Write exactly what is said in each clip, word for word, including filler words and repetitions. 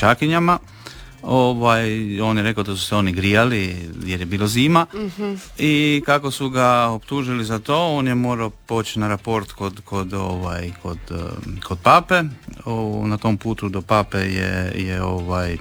dječakinjama. Ovaj, on je rekao da su se oni grijali jer je bilo zima, mm-hmm. i kako su ga optužili za to, on je morao poći na raport kod, kod, ovaj, kod, kod pape. O, na tom putu do pape je, je ovaj,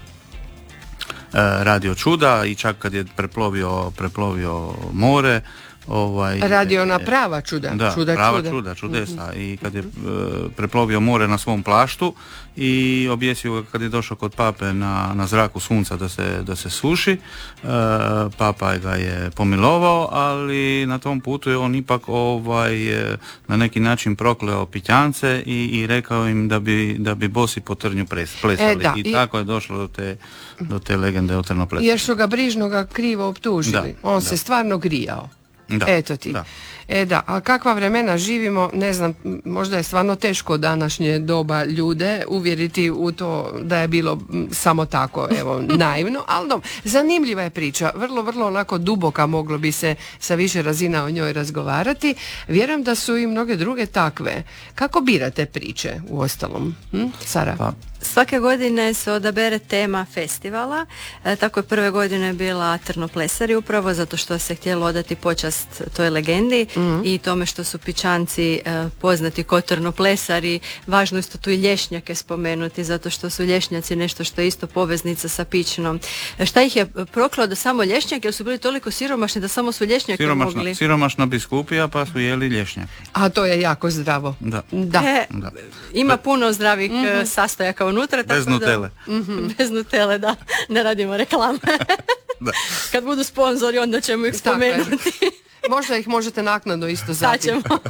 radio čuda i čak kad je preplovio, preplovio more, ovaj, radio na prava čuda, da, čuda, prava čuda. čuda, čudesa. Mm-hmm. I kad je uh, preplovio more na svom plaštu i objesio ga kad je došao kod pape na, na zraku sunca da se, da se suši, uh, papa ga je pomilovao, ali na tom putu je on ipak ovaj, na neki način prokleo pićance i, i rekao im da bi, da bi bosi po trnju plesali. E, da, I, i tako je došlo do te, do te legende o trnoplesu. Jer su ga brižnoga krivo optužili. Da, on da. se stvarno grijao. Da, Eto ti. Da. E da, a kakva vremena živimo, ne znam, možda je stvarno teško današnje doba ljude uvjeriti u to da je bilo samo tako, evo, naivno, ali no, zanimljiva je priča, vrlo, vrlo onako duboka, moglo bi se sa više razina o njoj razgovarati. Vjerujem da su i mnoge druge takve. Kako birate priče u ostalom? Hm? Sara? Pa. Svake godine se odabere tema festivala, e, tako je prve godine bila Trnoplesari upravo zato što se htjelo odati počast toj legendi, mm-hmm. i tome što su Pićanci e, poznati kao Trnoplesari. Važno je isto tu i lješnjake spomenuti zato što su lješnjaci nešto što je isto poveznica sa Pićnom. E, šta ih je proklao da samo lješnjak, jer su bili toliko siromašni da samo su lješnjake siromašna, mogli? Siromašna biskupija pa su jeli lješnjak. A to je jako zdravo. Da. Da. E, da. Ima puno zdravih mm-hmm. sastojaka unutra. Bez nutele. Da, mm-hmm. Bez nutele, da. Ne radimo reklame. Da. Kad budu sponzori, onda ćemo ih spomenuti. Možda ih možete naknadno isto zati. Sad ćemo.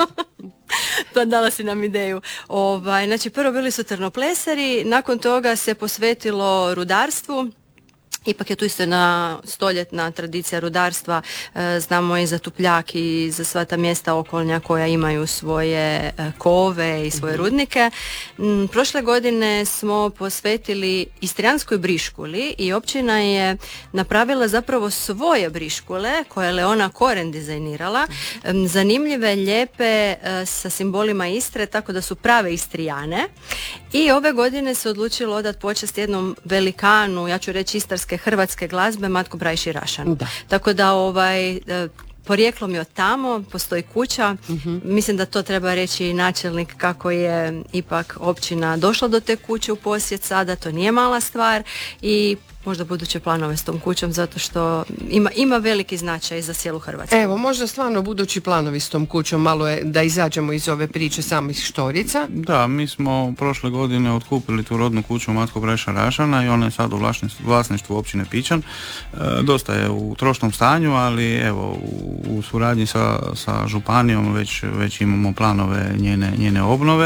To dala si nam ideju. Ovaj, znači, prvo bili su Trnoplesari, nakon toga se posvetilo rudarstvu. Ipak je tu isto jedna stoljetna tradicija rudarstva, e, znamo i za Tupljak i za sva ta mjesta okolnja koja imaju svoje e, kove i svoje rudnike. M, prošle godine smo posvetili Istrijanskoj briškuli i općina je napravila zapravo svoje briškule koje je Leona Koren dizajnirala, e, zanimljive, lijepe, e, sa simbolima Istre, tako da su prave Istrijane. I ove godine se odlučilo odati počast jednom velikanu, ja ću reći istarske hrvatske glazbe, Matko Brajši Rašan. Da. Tako da ovaj, porijeklom je od tamo, postoji kuća. Uh-huh. Mislim da to treba reći i načelnik kako je ipak općina došla do te kuće u posjed sada, to nije mala stvar i možda buduće planove s tom kućom zato što ima, ima veliki značaj za cijelu Hrvatsku. Evo, možda stvarno budući planovi s tom kućom, malo je da izađemo iz ove priče samih Štorica. Da, mi smo prošle godine otkupili tu rodnu kuću Matko Brajša Rašana i ona je sad u vlasništvu općine Pićan. E, dosta je u trošnom stanju, ali evo u, u suradnji sa, sa županijom već, već imamo planove njene, njene obnove.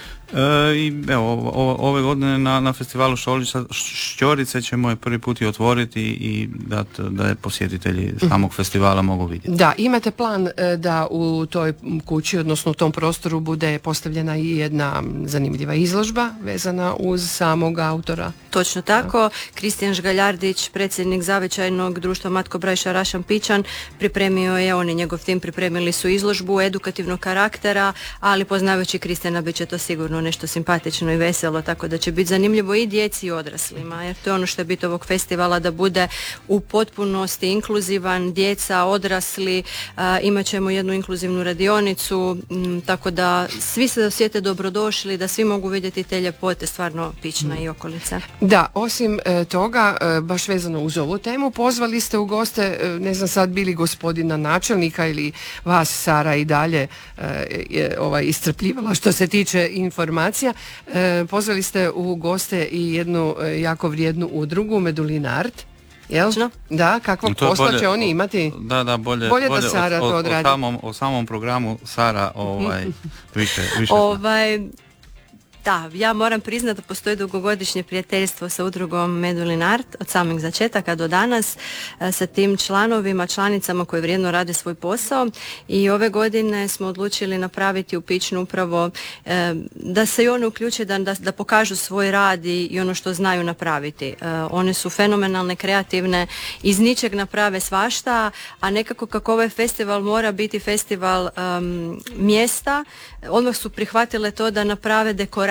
E, i evo o, ove godine na, na festivalu Šolica, Šćorice ćemo je prvi put i otvoriti i dat, da je posjetitelji samog festivala mogu vidjeti. Da, imate plan da u toj kući, odnosno u tom prostoru bude postavljena i jedna zanimljiva izložba vezana uz samog autora. Točno tako. Kristijan Žgaljardić, predsjednik zavičajnog društva Matko Brajša Rašan Pićan, pripremio je, on i njegov tim pripremili su izložbu edukativnog karaktera, ali poznavajući Kristijana bit će to sigurno nešto simpatično i veselo, tako da će biti zanimljivo i djeci i odraslima, jer to je ono što je bit ovog festivala, da bude u potpunosti inkluzivan, djeca, odrasli, a, imat ćemo jednu inkluzivnu radionicu, m, tako da svi se osjete dobrodošli, da svi mogu vidjeti te ljepote stvarno Pićna i okolice. Da, osim e, toga, e, baš vezano uz ovu temu, pozvali ste u goste, e, ne znam sad bili gospodina načelnika ili vas, Sara, i dalje e, je, ovaj, iscrpljivala što se tiče informacija. E, pozvali ste u goste i jednu e, jako vrijednu udrugu, Medulinart. Jel? Da, kakvog posla bolje, će oni imati? Da, da, bolje, bolje, bolje da Sara o, to o, odradi. O samom, o samom programu Sara ovaj, više, više ovaj, da, ja moram priznati da postoji dugogodišnje prijateljstvo sa udrugom Medulinart od samih začetaka do danas, sa tim članovima, članicama koji vrijedno rade svoj posao, i ove godine smo odlučili napraviti u Pićnu upravo eh, da se i one uključe, da, da, da pokažu svoj rad i, i ono što znaju napraviti. Eh, one su fenomenalne, kreativne, iz ničeg naprave svašta, a nekako kako ovaj festival mora biti festival um, mjesta, odmah su prihvatile to da naprave dekoraciju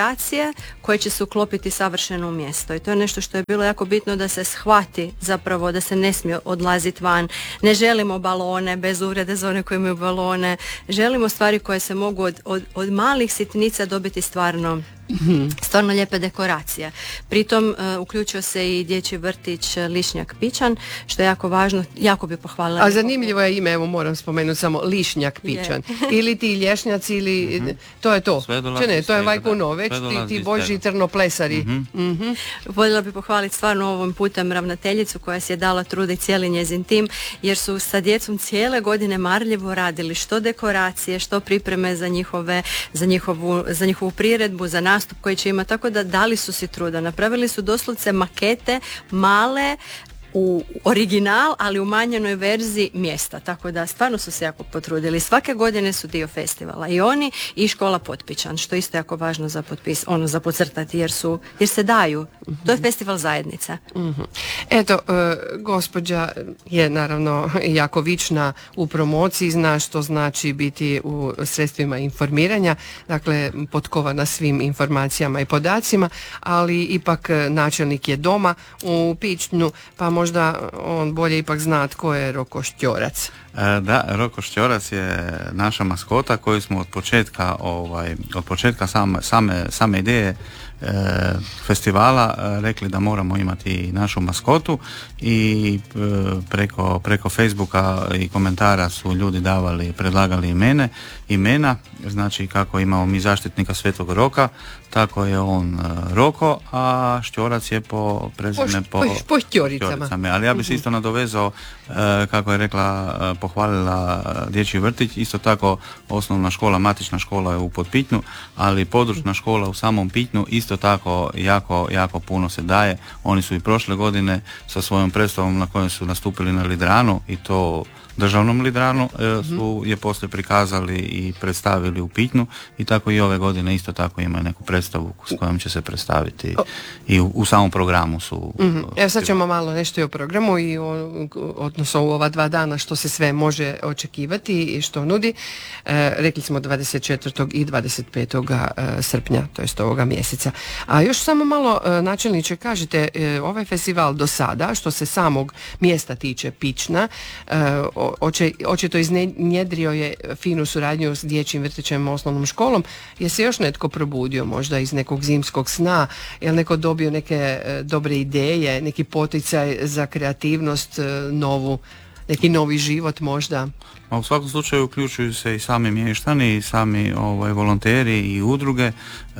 dekoracije koje će se uklopiti savršeno u mjesto. I to je nešto što je bilo jako bitno da se shvati zapravo da se ne smije odlaziti van. Ne želimo balone, bez uvrede za one koji imaju balone. Želimo stvari koje se mogu od, od, od malih sitnica dobiti stvarno stvarno lijepe dekoracije. Pritom uh, uključio se i dječji vrtić Lišnjak Pičan, što je jako važno, jako bi pohvalila. A zanimljivo je ime, evo moram spomenuti samo Lišnjak Pičan. Yeah. Ili ti lješnjaci ili mm-hmm. to je to. Če ne, to je Vajkuno, već ti, ti božji trnoplesari. Mm-hmm. Mm-hmm. Voljela bi pohvaliti stvarno ovom putem ravnateljicu koja si je dala truda i cijeli njezin tim, jer su sa djecom cijele godine marljivo radili što dekoracije, što pripreme za njihove, za njihovu, za njihovu priredbu, za nastup koji će imati, tako da dali su si truda. Napravili su doslovce makete male u original, ali u manjenoj verziji mjesta, tako da stvarno su se jako potrudili. Svake godine su dio festivala i oni i škola Potpičan, što isto jako važno za potpis, ono za podcrtati, jer su, jer se daju. Mm-hmm. To je festival zajednice. Mm-hmm. Eto, e, gospođa je naravno jako vična u promociji, zna što znači biti u sredstvima informiranja, dakle potkovana svim informacijama i podacima, ali ipak načelnik je doma u Pičnu, pa možda možda on bolje ipak zna tko je Roko Štjorac. E, da, Roko Štjorac je naša maskota koju smo od početka, ovaj, od početka same, same, same ideje e, festivala e, rekli da moramo imati našu maskotu i e, preko, preko Facebooka i komentara su ljudi davali, predlagali imene, imena, znači kako imamo mi zaštitnika Svetog Roka, tako je on Roko, a Štjorac je po prezime po, po, po Štjoricama. Ali ja bih se isto nadovezao, kako je rekla, pohvalila dječji vrtić, isto tako osnovna škola, matična škola je u Potpitnju, ali područna škola u samom Pitnju isto tako jako, jako puno se daje. Oni su i prošle godine sa svojom predstavom na kojoj su nastupili na Lidranu, i to državnom Lidranu, su je poslije prikazali i predstavili u Pitnju, i tako i ove godine isto tako imaju neku predstavu s kojom će se predstaviti i u, u samom programu su. Mm-hmm. Evo sad ćemo malo nešto i o programu i o, odnosno u ova dva dana što se sve može očekivati i što nudi. E, rekli smo dvadeset četvrtog i dvadeset petog srpnja, to jest ovoga mjeseca. A još samo malo, načelniče, kažete, e, ovaj festival do sada, što se samog mjesta tiče, Pična, e, Oče, očito iznjedrio je finu suradnju s dječjim vrtićem, osnovnom školom. Je se još netko probudio možda iz nekog zimskog sna? Je li neko dobio neke e, dobre ideje, neki poticaj za kreativnost, e, novu, neki novi život možda? A u svakom slučaju uključuju se i sami mještani i sami ovaj, volonteri i udruge. E,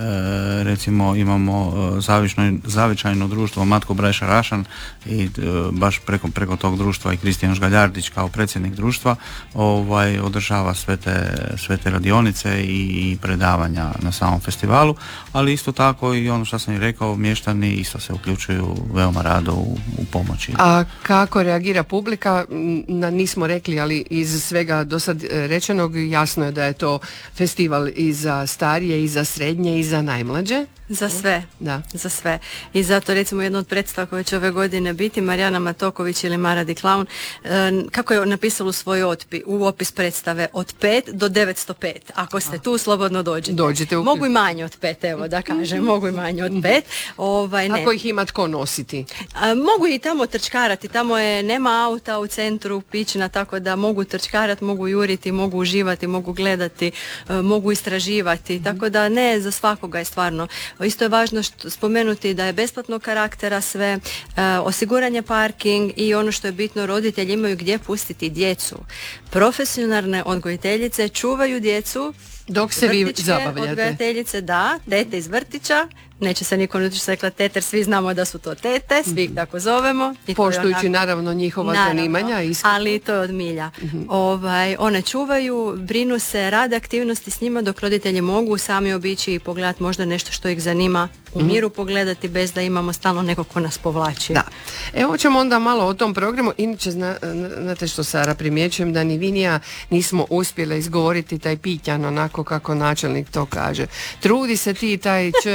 recimo imamo zavično, zavičajno društvo Matko Brajša Rašan i e, baš preko, preko tog društva i Kristijan Žgaljardić kao predsjednik društva ovaj, održava sve te, sve te radionice i, i predavanja na samom festivalu, ali isto tako i ono što sam i rekao, mještani isto se uključuju veoma rado u, u pomoći. A kako reagira publika? Na, nismo rekli, ali iz svega do sad rečenog jasno je da je to festival i za starije, i za srednje, i za najmlađe. Za sve, da. Za sve. I zato recimo jedna od predstava koja će ove godine biti Marijana Matoković ili Mara Di Klaun, kako je napisala u svoj otpi, u opis predstave, od pet do devetsto pet. Ako ste tu, slobodno dođete. Dođite u... Mogu i manje od pet, evo da kažem, mogu i manje od pet. Ovaj, ne. Ako ih ima tko nositi? A, mogu i tamo trčkarati, tamo je, nema auta u centru Pična, tako da mogu trčkarati, mogu juriti, mogu uživati, mogu gledati, mogu istraživati, tako da ne, za svakoga je stvarno. Isto je važno što, spomenuti da je besplatnog karaktera sve, e, osiguranje parking i ono što je bitno, roditelji imaju gdje pustiti djecu. Profesionalne odgojiteljice čuvaju djecu dok se vi zabavljate. Odgojiteljice, da, dete iz vrtića, neće se niko nući rekla teter, svi znamo da su to tete, svi ih tako zovemo. I poštujući onako, naravno njihova naravno, zanimanja. Ali to je od milja. Mm-hmm. Ovaj, one čuvaju, brinu se, rade aktivnosti s njima dok roditelji mogu sami obići i pogledati možda nešto što ih zanima, u miru pogledati bez da imamo stalno nekog ko nas povlači. Da. Evo ćemo onda malo o tom programu. Inače, zna, znate što, Sara, primjećujem da ni vi ni ja nismo uspjele izgovoriti taj Pitjan onako kako načelnik to kaže. Trudi se ti taj č mekan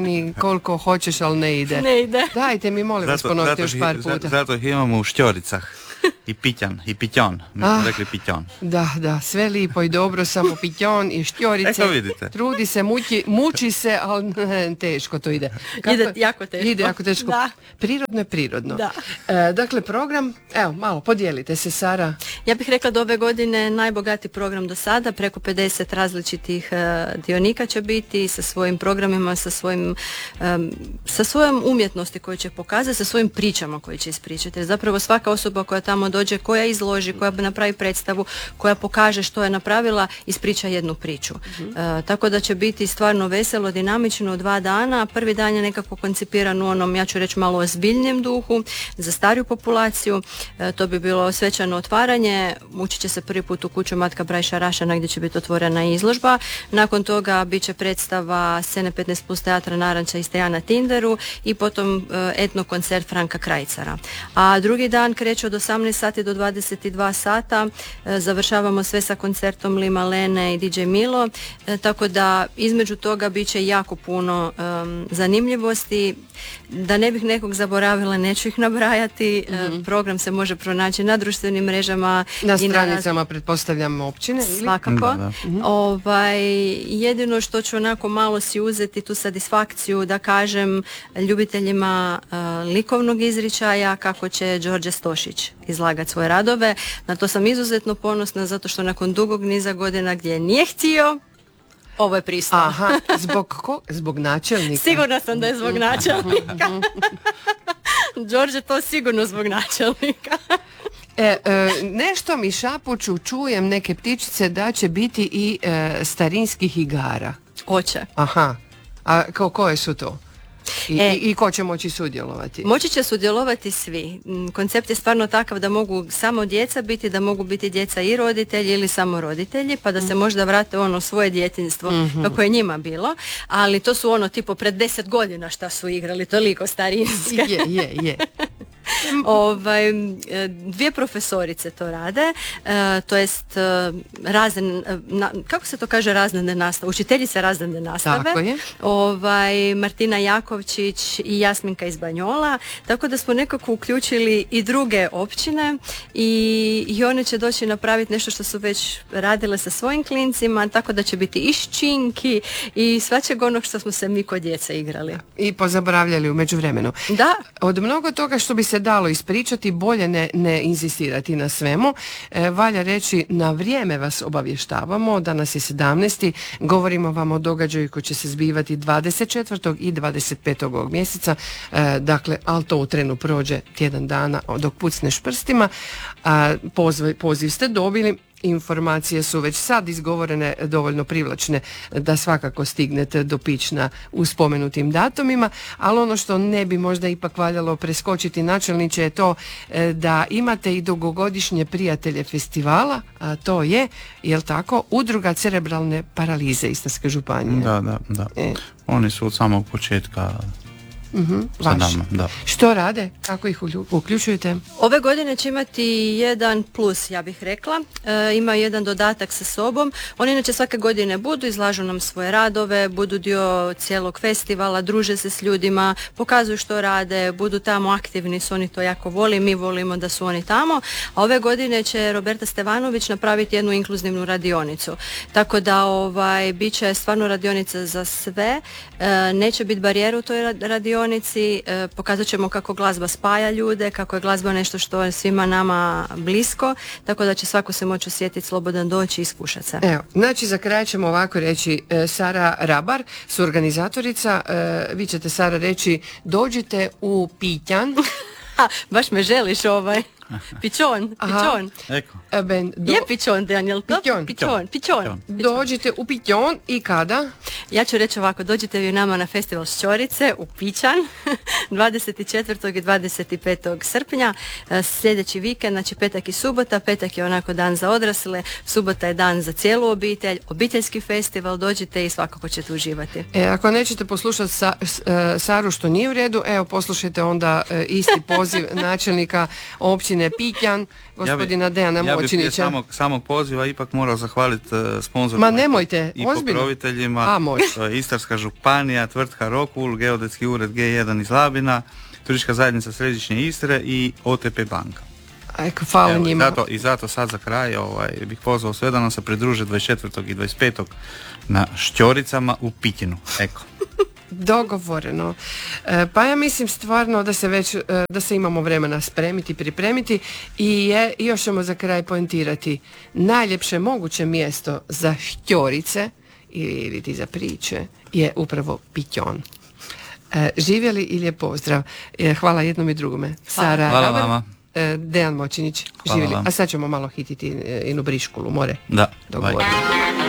Ani koliko hoćeš, ali ne ide. Ne ide. Dajte mi, molim vas, ponovite još par puta. Zato, zato ih imamo u šćoricah. I pitjan, i pitjon. Mi smo Ah. rekli pitjon. Da, da, sve lipo i dobro, samo pitjon i štjorice. Eto vidite. Trudi se, muči, muči se, ali ne, teško to ide. Ide jako teško. Ide jako teško. Da. Prirodno je prirodno. Da. E, dakle, program, evo, malo, podijelite se, Sara. Ja bih rekla da ove godine najbogatiji program do sada, preko pedeset različitih uh, dionika će biti sa svojim programima, sa svojim um, sa svojom umjetnosti koju će pokazati, sa svojim pričama koje će ispričati. Jer zapravo svaka osoba koja tamo dođe, koja izloži, koja napravi predstavu, koja pokaže što je napravila, ispriča jednu priču. Uh-huh. Uh, tako da će biti stvarno veselo, dinamično dva dana. Prvi dan je nekako koncipiran u onom, ja ću reći, malo ozbiljnijem duhu, za stariju populaciju. Uh, to bi bilo svečano otvaranje. Ući će se prvi put u kuću Matka Brajša Rašana gdje će biti otvorena izložba. Nakon toga bit će predstava Scene petnaest plus teatra Naranča i Stajana Tinderu i potom uh, etno koncert Franka Krajcara. A drugi dan kreće od osamnaest sati do dvadeset dva sata. Uh, završavamo sve sa koncertom Lima Lene i D J Milo. Uh, tako da između toga bit će jako puno um, zanimljivosti. Da ne bih nekog zaboravila, neću ih nabrajati. Mm-hmm. Uh, program se može pronaći na društvenim mrežama. Na i stranicama, na... pretpostavljam, općine. Ili? Svakako. Da, da. Mm-hmm. Ovaj, jedino što ću onako malo si uzeti tu satisfakciju da kažem ljubiteljima uh, likovnog izričaja kako će Đorđe Stošić izlagati svoje radove. Na to sam izuzetno ponosna zato što nakon dugog niza godina gdje nije htio, ovo je pristao. Aha, zbog ko? Zbog načelnika? Sigurna sam da je zbog načelnika. Đorđe, to sigurno zbog načelnika. E, e, nešto mi šapuću, čujem neke ptičice da će biti i e, starinskih igara. Hoće. Aha, a ko, koje su to? I, E, i, I ko će moći sudjelovati? Moći će sudjelovati svi. Koncept je stvarno takav da mogu samo djeca biti, da mogu biti djeca i roditelji ili samo roditelji, pa da se možda vrate ono svoje djetinjstvo mm-hmm. kako je njima bilo, ali to su ono tipo pred deset godina šta su igrali, toliko starinske. Je, je, je. Ovaj, dvije profesorice to rade, e, to jest e, razne, na, kako se to kaže razredne nastave, učiteljice razredne nastave. Tako je. Ovaj, Martina Jakovčić i Jasminka iz Banjola, tako da smo nekako uključili i druge općine i, i one će doći napraviti nešto što su već radile sa svojim klincima, tako da će biti i ščinki i svačeg onog što smo se mi kod djece igrali. I pozaboravljali u međuvremenu. Da. Od mnogo toga što bi se dalo ispričati, bolje ne, ne inzistirati na svemu. E, valja reći, na vrijeme vas obavještavamo, danas je sedamnaesti govorimo vam o događaju koji će se zbivati dvadeset četvrtog i dvadeset petog ovog mjeseca, e, dakle, ali to u trenu prođe tjedan dana dok pucneš prstima. A, poziv, poziv ste dobili. Informacije su već sad izgovorene, dovoljno privlačne da svakako stignete do Pična u spomenutim datumima, ali ono što ne bi možda ipak valjalo preskočiti, načelniče, je to da imate i dugogodišnje prijatelje festivala, a to je, jel tako, Udruga cerebralne paralize Istarske županije. Da, da, da. E. Oni su od samog početka Mm-hmm, sa nama, da. Što rade? Kako ih uključujete? Ove godine će imati jedan plus, ja bih rekla. E, ima jedan dodatak sa sobom. Oni inače svake godine budu, izlažu nam svoje radove, budu dio cijelog festivala, druže se s ljudima, pokazuju što rade, budu tamo aktivni, su oni to jako voli, mi volimo da su oni tamo. A ove godine će Roberta Stevanović napraviti jednu inkluzivnu radionicu. Tako da ovaj, bit će stvarno radionica za sve. E, neće biti barijera u toj radionici. E, pokazat ćemo kako glazba spaja ljude, kako je glazba nešto što je svima nama blisko, tako da će svako se moći osjetiti slobodan doći i iskušati se. Evo, znači za kraj ćemo ovako reći, e, Sara Rabar, suorganizatorica, e, vi ćete, Sara, reći dođite u Pićan. Ha, baš me želiš ovaj. Pićon, pićon. Eko. Ben, do... Je pićon, Daniel, to? Pićon. Pićon, pićon. Dođite u Pićon i kada? Ja ću reći ovako, dođite vi nama na festival Šćorice u Pićan dvadeset četvrtog i dvadeset petog srpnja, sljedeći vikend, znači petak i subota. Petak je onako dan za odrasle, subota je dan za cijelu obitelj, obiteljski festival, dođite i svakako ćete uživati. E, ako nećete poslušati sa, s, Saru, što nije u redu, evo poslušajte onda e, isti poziv načelnika općine općine Pićan, gospodina Dejana Ja bih prije Močinića. samog, samog poziva ipak morao zahvaliti uh, sponzorima Ma nemojte, i ozbiljno. pokroviteljima. A, može. To je Istarska županija, tvrtka Rokul, Geodetski ured G jedan iz Labina, Turistička zajednica Središnje Istre i O T P banka. Eko, hvala Evo, njima. I zato, I zato sad za kraj ovaj, bih pozvao sve da nam se pridruže dvadeset četvrtog i dvadeset petog na Šćoricama u Pitinu. Eko. Dogovoreno. E, pa ja mislim stvarno da se već, e, da se imamo vremena spremiti, pripremiti i, je, i još ćemo za kraj poentirati. Najljepše moguće mjesto za Šćorice ili ti za priče je upravo Pićon. E, živjeli i lijep pozdrav. E, hvala jednom i drugome. Sara Hvala Raber, vama. e, Dejan Močinić, Hvala živjeli. vam. A sad ćemo malo hititi e, Inu Briškulu, more. Da, Dogovoreno. bye.